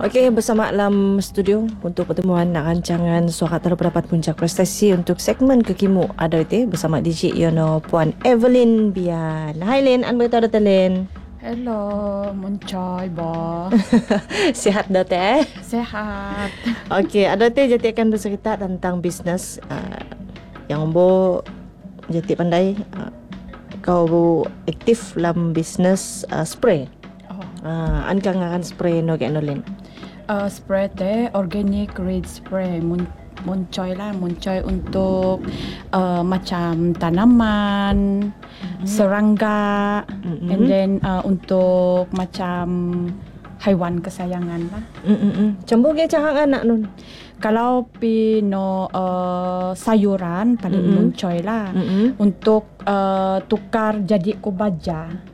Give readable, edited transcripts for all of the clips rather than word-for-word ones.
Okey, bersama dalam studio untuk pertemuan nak rancangan suara terdapat puncak prestasi untuk segmen Kekimu ada itu bersama DJ Yono Puan Evelyn Bian. Hai Lin, an beritahu Dr. Lin. Hello, Muncoy Bo. Sihat Dr. Sehat. Okey, Dr. jadi akan bercerita tentang bisnes yang Bo jadi pandai kau aktif dalam bisnes spray. An kangaran spray no kek no Lin. Spray teh organic reed spray. Muncoy lah, muncoy untuk macam tanaman, serangga, and then untuk macam haiwan kesayangan lah. Campur ke cahang anak nun. Kalau pino sayuran paling muncoy lah. Untuk tukar jadi kubaja.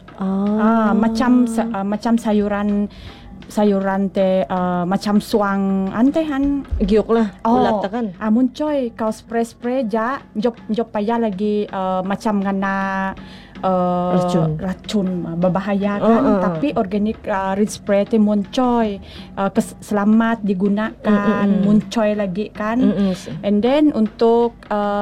Macam sayuran teh macam suang antehan giok lah. Ulat kan. Muncoy kau spray job payah lagi macam ngana racun berbahaya kan. Tapi organic reed spray teh muncoy selamat digunakan. Muncoy lagi kan. And then untuk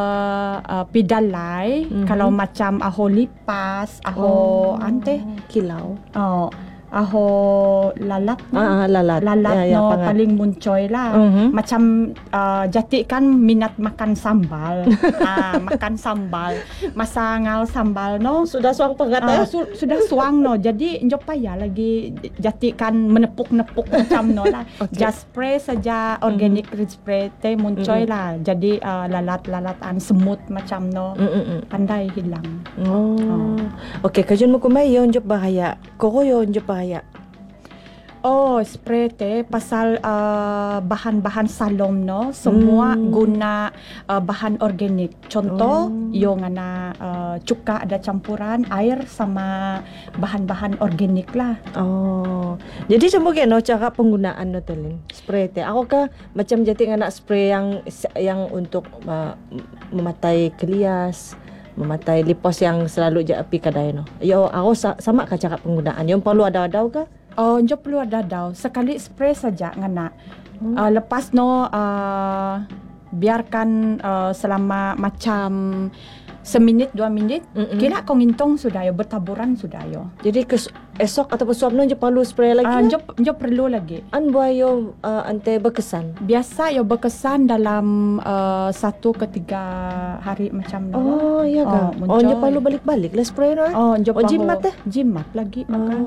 pidalai kalau macam aho lipas, aho ante kilau. Aho lalat lalat no paling muncoy lah. Macam jati kan minat makan sambal. Makan sambal, masangal sambal no Sudah suang pegat sudah suang no. Jadi njop payah lagi jati kan menepuk-nepuk macam no lah. Just spray saja organic reed spray teh muncoy lah. Jadi lalat-lalatan semut macam no pandai hilang. Okey, kajun mo kumay yon njop bahaya. Koko yon njop bahaya. Spray teh pasal bahan-bahan salom no semua guna bahan organik. Contoh yung ngana cuka ada campuran air sama bahan-bahan organik lah. Jadi campur ke no cara penggunaan no Telin spray teh. Aku ka macam jati ngana spray yang untuk mematai kelias, mematai lipos yang selalu je api kadai no. Yo aku sama ka cara penggunaan. Yang perlu ada ka? Njop perlu ada daw. Sekali spray saja ngana. Lepas no biarkan selama macam seminit 2 minit. Kira kau ngintong sudah yo, bertaburan sudah yo. Jadi esok ataupun suap no njop perlu spray lagi. Njop perlu lagi. An buat yo ante berkesan. Biasa yo berkesan dalam 1 ke 3 hari macam no. Iya ka. Njop perlu balik-balik lah spray no. Njop jimat jimat lagi makan.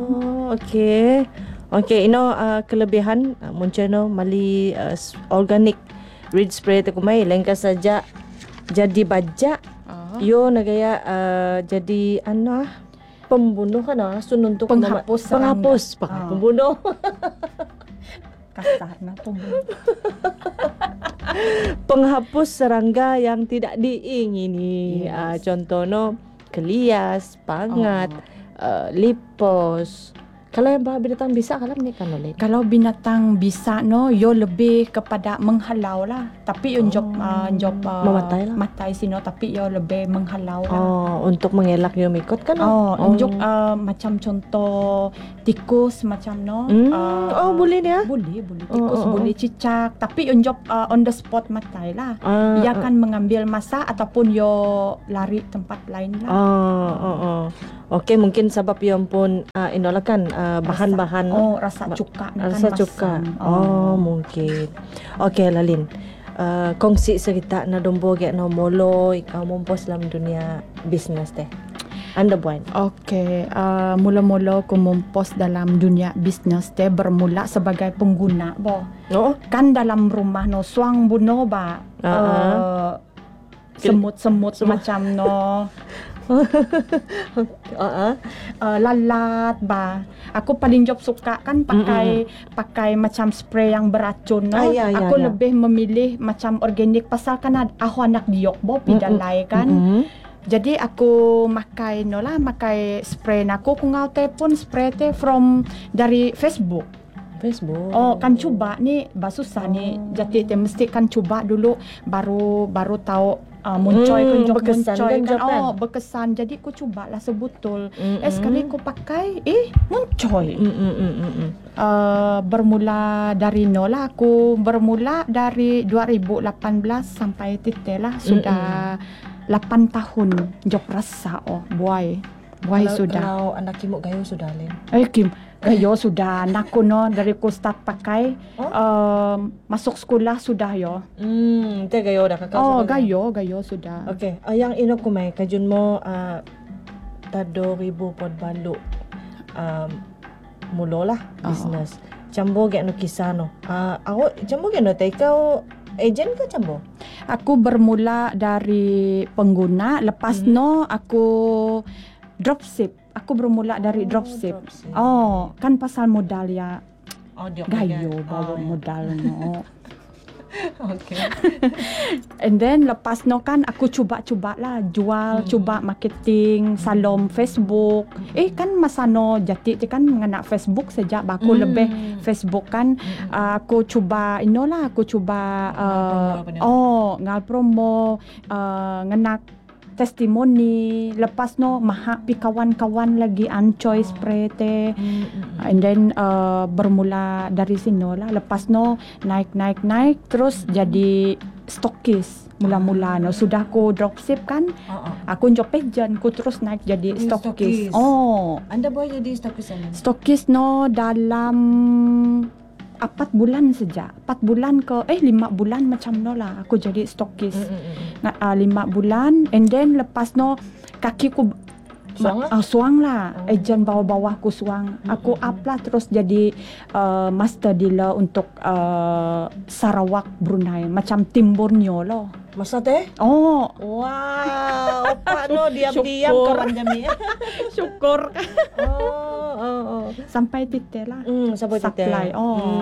Okey, ino kelebihan Muncoy mali organic reed spray tu kumai lengka saja jadi bajak. Yo nagaya jadi pembunuh kan sun untuk penghapus pembunuh. Kasar na pembunuh. Penghapus serangga yang tidak diingini. Contohnya kelias, pangat, lipos. Kalau yang binatang bisa kalau menikah oleh. Kalau binatang bisa no, yo lebih kepada menghalau lah. Tapi yo njop mematai lah. Matai sino tapi yo lebih menghalau lah. Untuk mengelak yo mikot kan. Njop macam contoh tikus macam no. Boleh dia? Boleh tikus, boleh cicak. Tapi yo njop on the spot matai lah. Ia akan mengambil masa ataupun yo lari tempat lain lah. Okey, mungkin sebab yang pun inolakan bahan-bahan rasa cuka mungkin. Okey Lalin. Kongsi cerita na dombo ge no molo ikaw mumpos dalam dunia bisnes teh. Anda buat. Okey, mula-mula aku mumpos dalam dunia bisnes teh bermula sebagai pengguna bo. Kan dalam rumah no suang buno ba. Semut-semut macam no. Lalat ba. Aku paling job suka kan pakai macam spray yang beracun no. Aku lebih memilih macam organik pasal kan aku anak diok bo pidalai kan. Jadi aku makai spray naku kungau teh pun spray teh from dari Facebook. Kan cuba ni susah ni. Jadi mesti kan cuba dulu baru tahu muncoy kun job berkesan muncoy kan kan. job kan? Berkesan. Jadi ku cubalah sebutul. Sekali ku pakai muncoy. Bermula dari nol lah. Aku bermula dari 2018 sampai titik lah sudah 8 tahun job rasa buai sudah. Kalau anak Kimuk gayo sudah Lin. Kim gayo sudah anakku no dari ku start pakai masuk sekolah sudah yo. Te gayo dah kakak. Gayo sudah. Okay, yang ino kumay kajun mo tado ribu pod balu mulo lah business. Cambo gak no kisah no. Ako cambo gak no tay ikaw agent ka cambo? Aku bermula dari pengguna, lepas no aku dropship. Aku bermula dari dropship. Kan pasal modal ya. Gayo bawa modal no. Okay. And then lepas no kan aku cuba-cuba lah jual, cuba marketing, salom Facebook. Kan masa no jati kan mengenak Facebook sejak aku lebih Facebook kan. Aku cuba aku cuba ngal promo ngenak testimoni. Lepas no mahak pi kawan-kawan lagi ancoy spray te. And then bermula dari sini lah. Lepas no naik terus jadi stokis mula-mula no. Sudah ku dropship kan. Aku job agent ku terus naik jadi stokis. Anda boleh jadi stokis ni? Stokis no dalam 4 bulan saja. 4 bulan ke 5 bulan macam no lah aku jadi stokis. 5 bulan and then lepas no kaki ku suang lah. Agent bawah-bawah ku suang. Aku up lah terus jadi master dealer untuk Sarawak Brunei macam tim Borneo loh. Masa teh? Wow, opa no diam-diam kawan jami. Syukur. Sampai titik lah. Sampai titik. Supply.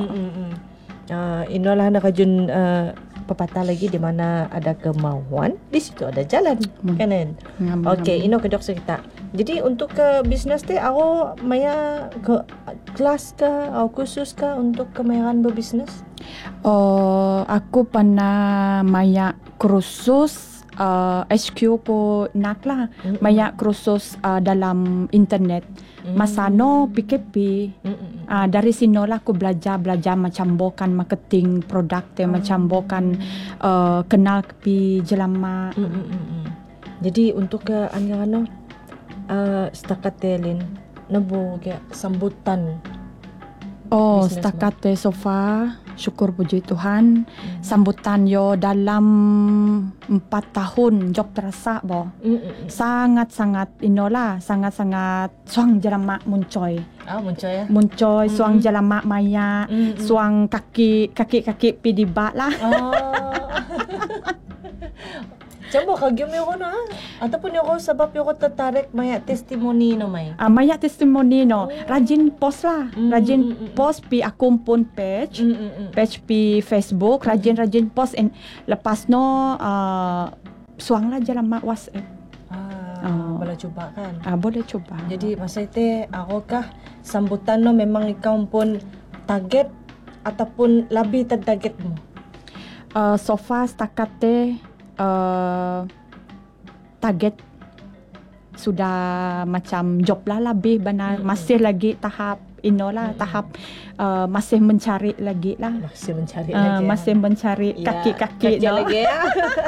Inilah nakajun pepatah lagi di mana ada kemauan, di situ ada jalan. Kan? Okay, ino kedok kita. Jadi untuk ke bisnes teh aku maya ke kelas ke atau khusus ke untuk kemahiran berbisnes? Aku pernah maya kursus HQ ko nak lah. Maya kursus dalam internet. Masa no PKP. Dari sini lah aku belajar macam bokan marketing produk te macam bokan kenal pi jelama. Jadi untuk ke ano setakat telin nabo kayak sambutan. Setakat te sofa syukur puji Tuhan sambutan yo dalam 4 tahun job terasa sangat-sangat inolah sangat-sangat suang jelama muncoy. Muncoy ya. Muncoy suang jelama maya, suang kaki pi di bak lah. Coba kagum yo na ataupun yo sebab yo tertarik maya testimoni no may. Maya testimoni no. Rajin post lah. Rajin post pi akun pun page pi Facebook, rajin post and lepas no suang lah jalan mak WhatsApp. Boleh coba kan? Boleh coba. Jadi masa itu aku kah sambutan no memang ikaw pun target ataupun lebih targetmu? So far setakat target sudah macam job lah lebih benar. Masih lagi tahap tahap masih mencari lagi lah. Masih mencari kaki-kaki lagi ya.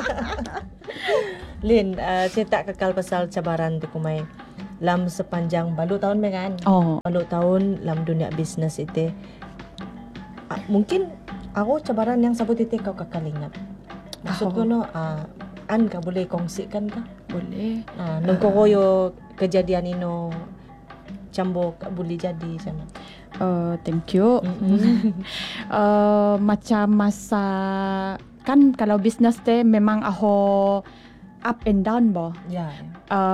Lin, saya tak kekal pasal cabaran tu kumai. Lam sepanjang balu tahun kan? Balu tahun lam dunia bisnes itu. Mungkin aku cabaran yang sabut itu kau kekal ingat. Maksudku no, ka boleh kongsikan ka? Boleh. Nungko koyo kejadian ino cambo boleh jadi sana. Thank you. Macam masa kan kalau bisnes teh memang up and down Ya.